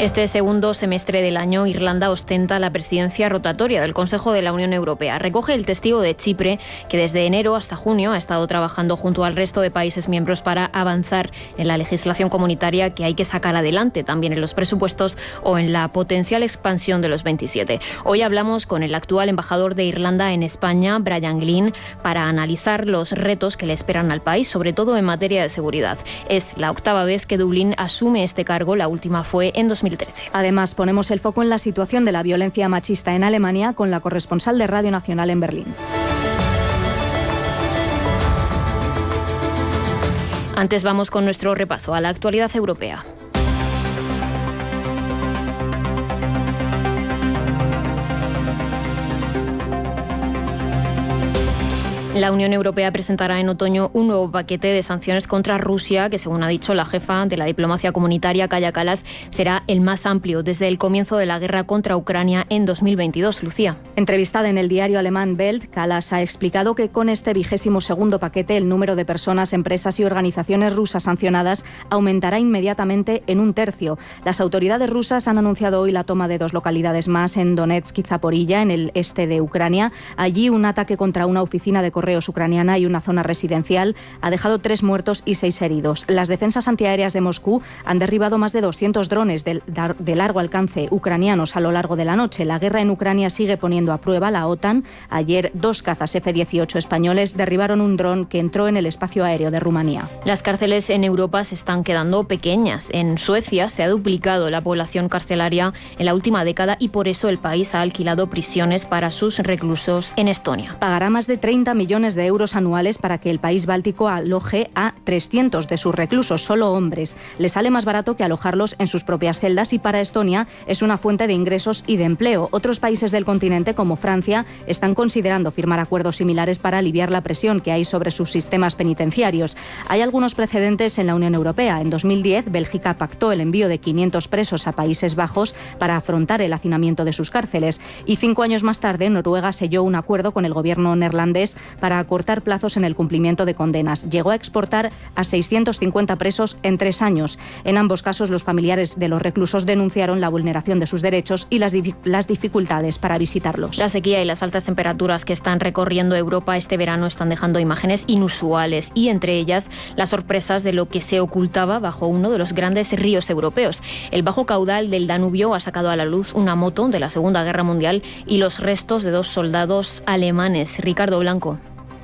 Este segundo semestre del año, Irlanda ostenta la presidencia rotatoria del Consejo de la Unión Europea. Recoge el testigo de Chipre, que desde enero hasta junio ha estado trabajando junto al resto de países miembros para avanzar en la legislación comunitaria que hay que sacar adelante también en los presupuestos o en la potencial expansión de los 27. Hoy hablamos con el actual embajador de Irlanda en España, Brian Glynn, para analizar los retos que le esperan al país, sobre todo en materia de seguridad. Es la octava vez que Dublín asume este cargo, la última fue en 2013. Además, ponemos el foco en la situación de la violencia machista en Alemania con la corresponsal de Radio Nacional en Berlín. Antes vamos con nuestro repaso a la actualidad europea. La Unión Europea presentará en otoño un nuevo paquete de sanciones contra Rusia, que según ha dicho la jefa de la diplomacia comunitaria, Kaja Kallas, será el más amplio desde el comienzo de la guerra contra Ucrania en 2022. Lucía. Entrevistada en el diario alemán Welt, Kallas ha explicado que con este 22º paquete el número de personas, empresas y organizaciones rusas sancionadas aumentará inmediatamente en un tercio. Las autoridades rusas han anunciado hoy la toma de 2 localidades más en Donetsk y Zaporilla, en el este de Ucrania. Allí un ataque contra una oficina de correos ucraniana y una zona residencial ha dejado 3 muertos y 6 heridos. Las defensas antiaéreas de Moscú han derribado más de 200 drones de largo alcance ucranianos a lo largo de la noche. La guerra en Ucrania sigue poniendo a prueba la OTAN. Ayer 2 cazas F-18 españoles derribaron un dron que entró en el espacio aéreo de Rumanía. Las cárceles en Europa se están quedando pequeñas. En Suecia se ha duplicado la población carcelaria en la última década y por eso el país ha alquilado prisiones para sus reclusos en Estonia. Pagará más de 30 millones de euros anuales para que el país báltico aloje a 300 de sus reclusos, solo hombres. Le sale más barato que alojarlos en sus propias celdas y para Estonia es una fuente de ingresos y de empleo. Otros países del continente, como Francia, están considerando firmar acuerdos similares para aliviar la presión que hay sobre sus sistemas penitenciarios. Hay algunos precedentes en la Unión Europea. En 2010, Bélgica pactó el envío de 500 presos a Países Bajos para afrontar el hacinamiento de sus cárceles. Y 5 años más tarde, Noruega selló un acuerdo con el gobierno neerlandés para acortar plazos en el cumplimiento de condenas. Llegó a exportar a 650 presos en 3 años. En ambos casos, los familiares de los reclusos denunciaron la vulneración de sus derechos y las dificultades para visitarlos. La sequía y las altas temperaturas que están recorriendo Europa este verano están dejando imágenes inusuales y entre ellas las sorpresas de lo que se ocultaba bajo uno de los grandes ríos europeos. El bajo caudal del Danubio ha sacado a la luz una moto de la Segunda Guerra Mundial y los restos de 2 soldados alemanes. Ricardo Blanco.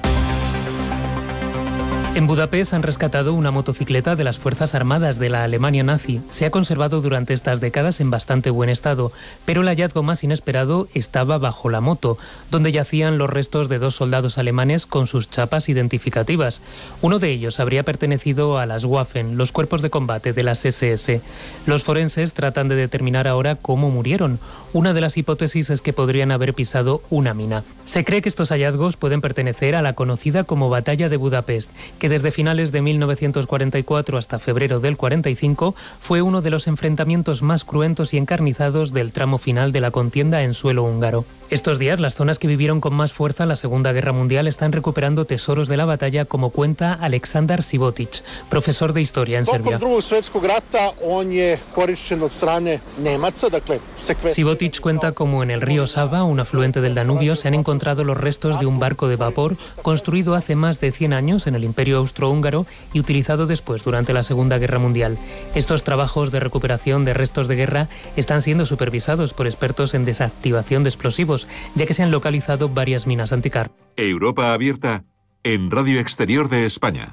En Budapest han rescatado una motocicleta de las Fuerzas Armadas de la Alemania nazi. Se ha conservado durante estas décadas en bastante buen estado, pero el hallazgo más inesperado estaba bajo la moto, donde yacían los restos de 2 soldados alemanes con sus chapas identificativas. Uno de ellos habría pertenecido a las Waffen, los cuerpos de combate de las SS. Los forenses tratan de determinar ahora cómo murieron. Una de las hipótesis es que podrían haber pisado una mina. Se cree que estos hallazgos pueden pertenecer a la conocida como Batalla de Budapest, que desde finales de 1944 hasta febrero del 45 fue uno de los enfrentamientos más cruentos y encarnizados del tramo final de la contienda en suelo húngaro. Estos días, las zonas que vivieron con más fuerza la Segunda Guerra Mundial están recuperando tesoros de la batalla, como cuenta Aleksandar Sivotic, profesor de historia en Serbia. Sivotic cuenta cómo en el río Sava, un afluente del Danubio, se han encontrado los restos de un barco de vapor construido hace más de 100 años en el Imperio Austrohúngaro y utilizado después durante la Segunda Guerra Mundial. Estos trabajos de recuperación de restos de guerra están siendo supervisados por expertos en desactivación de explosivos, ya que se han localizado varias minas anticarro. Europa abierta en Radio Exterior de España.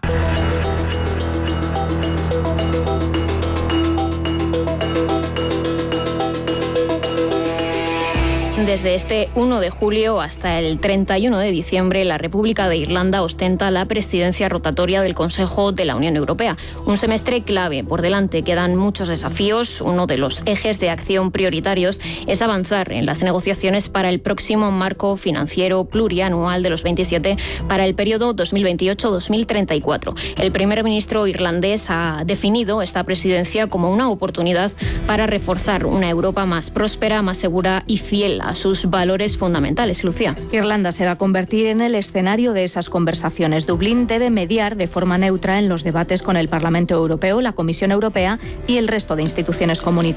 Desde este 1 de julio hasta el 31 de diciembre, la República de Irlanda ostenta la presidencia rotatoria del Consejo de la Unión Europea. Un semestre clave. Por delante quedan muchos desafíos. Uno de los ejes de acción prioritarios es avanzar en las negociaciones para el próximo marco financiero plurianual de los 27 para el periodo 2028-2034. El primer ministro irlandés ha definido esta presidencia como una oportunidad para reforzar una Europa más próspera, más segura y fiel a sus valores fundamentales. Lucía. Irlanda se va a convertir en el escenario de esas conversaciones. Dublín debe mediar de forma neutra en los debates con el Parlamento Europeo, la Comisión Europea y el resto de instituciones comunitarias.